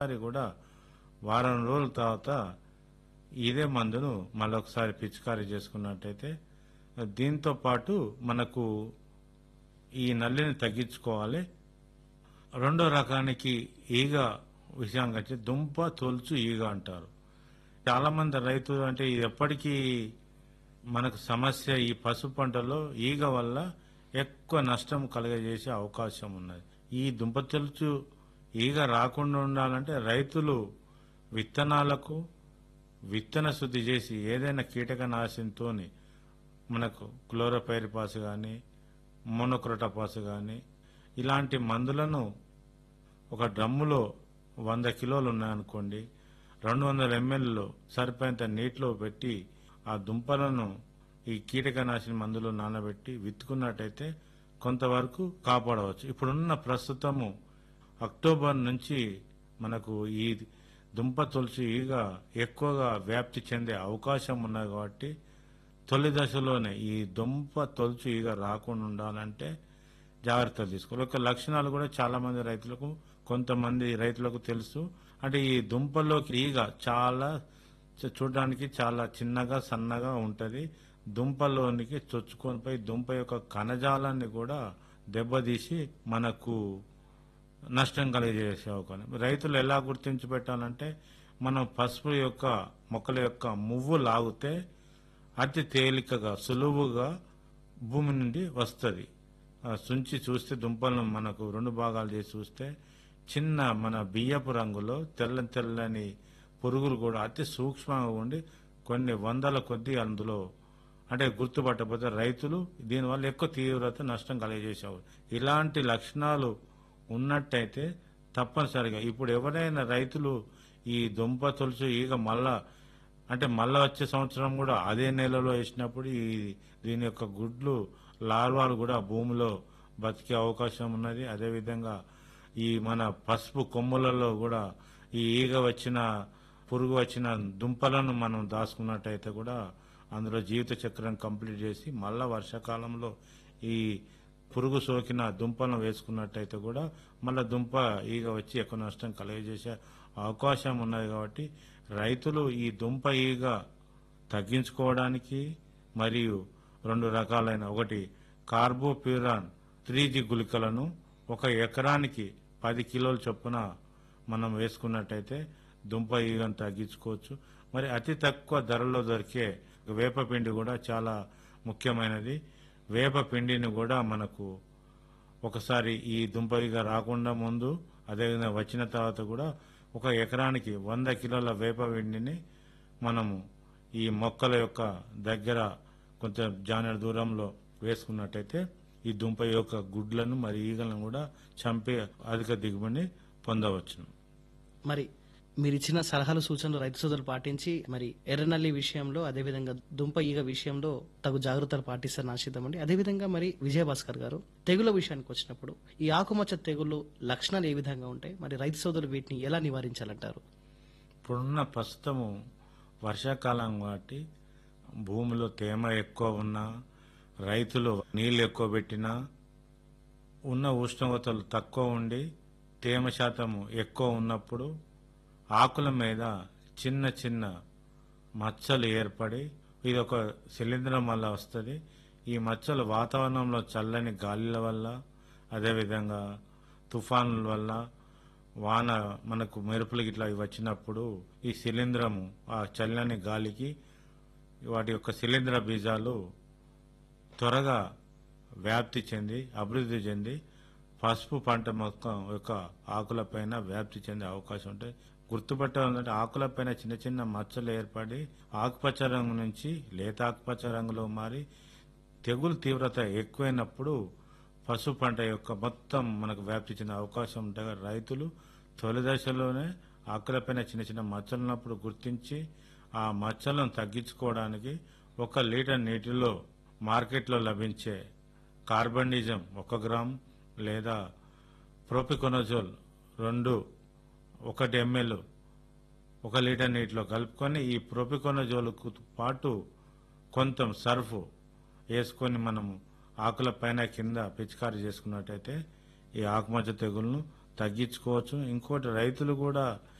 అది కూడా వారం రోజుల తర్వాత ఇదే మందును మళ్ళొకసారి పిచికారీ చేసుకున్నట్టయితే దీంతో పాటు మనకు ఈ నల్లిని తగ్గించుకోవాలి. రెండో రకానికి ఈగ విషయానికి వచ్చి దుంప తొలుచు ఈగ అంటారు. చాలా మంది రైతులు అంటే ఇది ఎప్పటికీ మనకు సమస్య. ఈ పసుపు పంటలో ఈగ వల్ల ఎక్కువ నష్టం కలుగజేసే అవకాశం ఉన్నది. ఈ దుంప తొలుచు ఈగ రాకుండా ఉండాలంటే రైతులు విత్తనాలకు విత్తన శుద్ధి చేసి ఏదైనా కీటకనాశినితో మనకు క్లోరోపైరిపాస్ కానీ మోనోక్రోటోపాస్ కానీ ఇలాంటి మందులను ఒక డ్రమ్ములో 100 కిలోలు ఉన్నాయనుకోండి, 200 ml సరిపోయేంత నీటిలో పెట్టి ఆ దుంపలను ఈ కీటకనాశిని మందులో నానబెట్టి విత్తుకున్నట్టయితే కొంతవరకు కాపాడవచ్చు. ఇప్పుడున్న ప్రస్తుతము అక్టోబర్ నుంచి మనకు ఈ దుంప తొలుచు ఈగ ఎక్కువగా వ్యాప్తి చెందే అవకాశం ఉన్నది. కాబట్టి తొలి దశలోనే ఈ దుంప తొలుచు ఈగ రాకుండా ఉండాలంటే జాగ్రత్తలు తీసుకోవాలి. ఒక లక్షణాలు కూడా చాలా మంది రైతులకు కొంతమంది రైతులకు తెలుసు. అంటే ఈ దుంపలోకి ఈగ చాలా చూడడానికి చాలా చిన్నగా సన్నగా ఉంటుంది. దుంపలోనికి చొచ్చుకొని పోయి దుంప యొక్క కణజాలాన్ని కూడా దెబ్బతీసి మనకు నష్టం కలిగజేసే అవకాశం. రైతులు ఎలా గుర్తించి పెట్టాలంటే మనం పసుపు యొక్క మొక్కల యొక్క మువ్వు లాగితే అతి తేలికగా సులువుగా భూమి నుండి వస్తుంది. సుంచి చూస్తే దుంపలను మనకు 2 భాగాలు చేసి చూస్తే చిన్న మన బియ్యపు రంగులో తెల్లని పురుగులు కూడా అతి సూక్ష్మంగా ఉండి కొన్ని వందల కొద్ది అందులో అంటే గుర్తుపట్టకపోతే రైతులు దీనివల్ల ఎక్కువ తీవ్రత నష్టం కలిగజేసేవారు. ఇలాంటి లక్షణాలు ఉన్నట్టయితే తప్పనిసరిగా ఇప్పుడు ఎవరైనా రైతులు ఈ దుంప తొలుచు ఈగ మళ్ళా వచ్చే సంవత్సరం కూడా అదే నెలలో వేసినప్పుడు దీని యొక్క గుడ్లు లార్వాలు కూడా భూమిలో బతికే అవకాశం ఉన్నది. అదేవిధంగా ఈ మన పసుపు కొమ్ములలో కూడా ఈ ఈగ వచ్చిన పురుగు వచ్చిన దుంపలను మనం దాచుకున్నట్టయితే కూడా అందులో జీవిత చక్రం కంప్లీట్ చేసి మళ్ళా వర్షాకాలంలో ఈ పురుగు సోకిన దుంపలను వేసుకున్నట్టయితే కూడా మళ్ళీ దుంప ఈగ వచ్చి ఎక్కువ నష్టం కలుగజేసే అవకాశం ఉన్నది. కాబట్టి రైతులు ఈ దుంప ఈగ తగ్గించుకోవడానికి మరియు 2 రకాలైన ఒకటి కార్బోప్యూరాన్ 3G గుళికలను 1 ఎకరానికి 10 కిలోల చొప్పున మనం వేసుకున్నట్టయితే దుంప ఈగను తగ్గించుకోవచ్చు. మరి అతి తక్కువ ధరలో దొరికే వేపపిండి కూడా చాలా ముఖ్యమైనది. వేపపిండిని కూడా మనకు ఒకసారి ఈ దుంప ఈగ రాకుండా ముందు అదేవిధంగా వచ్చిన తర్వాత కూడా 1 ఎకరానికి 100 కిలోల వేపపిండిని మనము ఈ మొక్కల యొక్క దగ్గర కొంచెం జానెడు దూరంలో వేసుకున్నట్టయితే ఈ దుంప యొక్క గుడ్లను మరి ఈగలను కూడా చంపే అధిక దిగుబడిని పొందవచ్చును. మరి మీరు ఇచ్చిన సలహాలు సూచనలు రైతు సోదరులు పాటించి మరి ఎర్రనల్లి విషయంలో అదేవిధంగా దుంప ఈగ విషయంలో తగు జాగ్రత్తలు పాటిస్తారని ఆశిద్దామండి. అదేవిధంగా మరి విజయభాస్కర్ గారు తెగుల విషయానికి వచ్చినప్పుడు ఈ ఆకుమచ్చ తెగుళ్ళు లక్షణాలు ఏ విధంగా ఉంటాయి, మరి రైతు సోదరులు వీటిని ఎలా నివారించాలంటారు? ఇప్పుడున్న ప్రస్తుతము వర్షాకాలం కాబట్టి భూమిలో తేమ ఎక్కువ ఉన్నా రైతులు నీళ్లు ఎక్కువ పెట్టినా ఉన్న ఉష్ణోగ్రతలు తక్కువ ఉండి తేమ శాతము ఎక్కువ ఉన్నప్పుడు ఆకుల మీద చిన్న చిన్న మచ్చలు ఏర్పడి ఇది ఒక శిలీంధ్రం వల్ల వస్తుంది. ఈ మచ్చలు వాతావరణంలో చల్లని గాలిల వల్ల అదేవిధంగా తుఫానుల వల్ల వాన మనకు మెరుపులు ఇట్లా వచ్చినప్పుడు ఈ శిలీంధ్రము ఆ చల్లని గాలికి వాటి యొక్క శిలీంధ్ర బీజాలు త్వరగా వ్యాప్తి చెంది అభివృద్ధి చెంది పసుపు పంట మొత్తం యొక్క ఆకులపైన వ్యాప్తి చెందే అవకాశం ఉంటుంది. గుర్తుపట్టాలంటే ఆకులపైన చిన్న చిన్న మచ్చలు ఏర్పడి ఆకుపచ్చ రంగు నుంచి లేత ఆకుపచ్చ రంగులో మారి తెగులు తీవ్రత ఎక్కువైనప్పుడు పసుపు పంట యొక్క మొత్తం మనకు వ్యాప్తి చెందే అవకాశం ఉంటుంది. రైతులు తొలి దశలోనే ఆకులపైన చిన్న చిన్న మచ్చలు ఉన్నప్పుడు గుర్తించి ఆ మచ్చలను తగ్గించుకోవడానికి 1 లీటర్ నీటిలో మార్కెట్లో లభించే కార్బండిజం 1 గ్రామ్ లేదా ప్రోపికొనజోల్ 1 ml 1 లీటర్ నీటిలో కలుపుకొని ఈ ప్రోపికొనజోల్కు పాటు కొంత సర్ఫ్ వేసుకొని మనము ఆకుల పైన కింద పిచికారీ చేసుకున్నట్టయితే ఈ ఆకుమచ్చ తెగులను తగ్గించుకోవచ్చు. ఇంకోటి రైతులు కూడా